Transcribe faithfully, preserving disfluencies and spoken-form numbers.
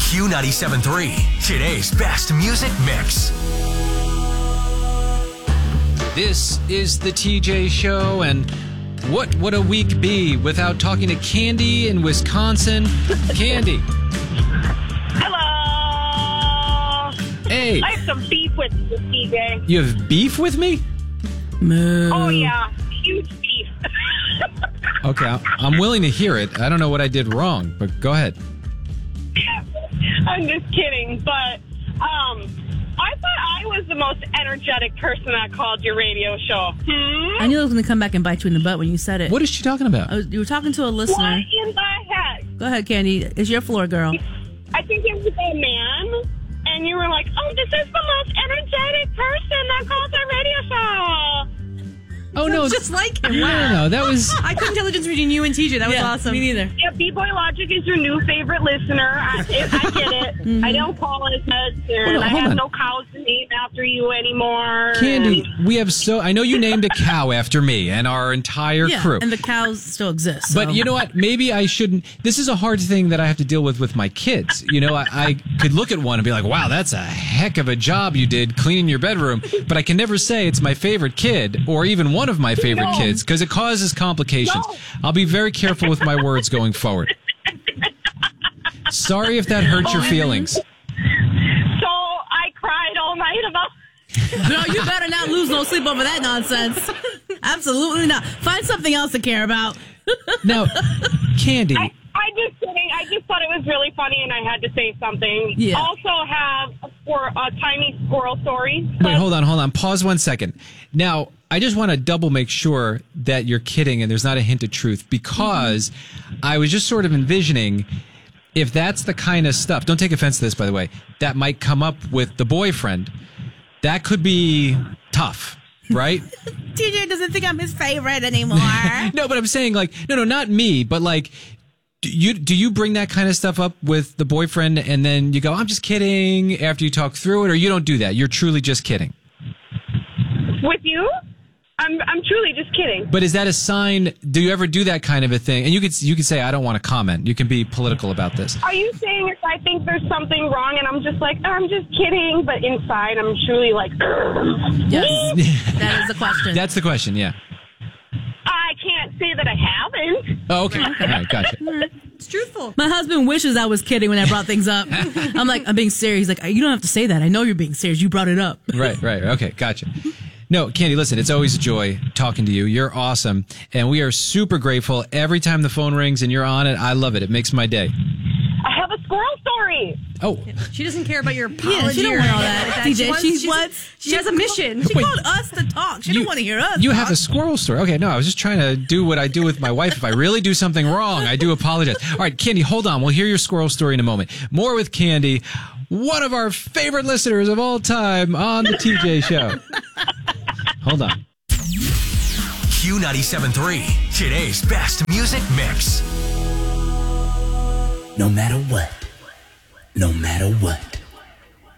Q ninety-seven point three, today's best music mix. This is the T J Show, and what would a week be without talking to Candy in Wisconsin? Candy. Hello. Hey. I have some beef with you, T J. You have beef with me? Moo. Oh, yeah. Huge beef. Okay, I- I'm willing to hear it. I don't know what I did wrong, but go ahead. I'm just kidding, but um, I thought I was the most energetic person that called your radio show. Hmm? I knew it was going to come back and bite you in the butt when you said it. What is she talking about? I was, you were talking to a What listener. in the heck? Go ahead, Candy. It's your floor, girl. I think it was a man, and you were like, oh, this is the most energetic person that calls our radio show. Oh, no. Just like him. No, no, no. That was... I couldn't tell the difference between you and T J. That was Yeah, awesome. Me neither. Yeah, B-Boy Logic is your new favorite listener. I, it, I get it. Mm-hmm. I don't call as much, and Hold on, I hold have on. no cows to name after you anymore. Candy, and- we have so... I know you named a cow after me and our entire Yeah, crew. and the cows still exist. So. But you know what? Maybe I shouldn't. This is a hard thing that I have to deal with with my kids. You know, I, I could look at one and be like, wow, that's a heck of a job you did cleaning your bedroom. But I can never say it's my favorite kid or even one of my favorite No. kids because it causes complications. No. I'll be very careful with my words going forward. Sorry if that hurt your feelings. So I cried all night about. Girl, you better not lose no sleep over that nonsense. Absolutely not. Find something else to care about. Now, Candy, I, I just kidding. I just thought it was really funny, and I had to say something. Yeah. Also have a, squir- a tiny squirrel story. wait, hold on, hold on. Pause one second. Now, I just want to double make sure that you're kidding and there's not a hint of truth because I was just sort of envisioning if that's the kind of stuff, don't take offense to this, by the way, that might come up with the boyfriend, that could be tough, right? T J doesn't think I'm his favorite anymore. No, but I'm saying like, no, no, not me, but like, do you, do you bring that kind of stuff up with the boyfriend and then you go, I'm just kidding after you talk through it, or you don't do that? You're truly just kidding. With you? I'm I'm truly just kidding. But is that a sign? Do you ever do that kind of a thing? And you could you could say, I don't want to comment. You can be political about this. Are you saying if I think there's something wrong and I'm just like, oh, I'm just kidding, but inside I'm truly like, Yes. That is the question. That's the question, yeah. I can't say that I haven't. Oh, okay. All right, gotcha. It's truthful. My husband wishes I was kidding when I brought things up. I'm like, I'm being serious. He's like, you don't have to say that. I know you're being serious. You brought it up. Right, right. Okay, gotcha. No, Candy, listen, it's always a joy talking to you. You're awesome. And we are super grateful every time the phone rings and you're on it. I love it. It makes my day. I have a squirrel story. Oh, She doesn't care about your apology. Yeah, she don't or want all anything that. like T J, She, wants, she she's- wants- she has a mission. She Wait. called us to talk. She you, don't want to hear us. You talk. have a squirrel story. Okay, no, I was just trying to do what I do with my wife. If I really do something wrong, I do apologize. All right, Candy, hold on. We'll hear your squirrel story in a moment. More with Candy, one of our favorite listeners of all time on the T J Show. Hold on. Q ninety-seven point three, today's best music mix. No matter what, no matter what,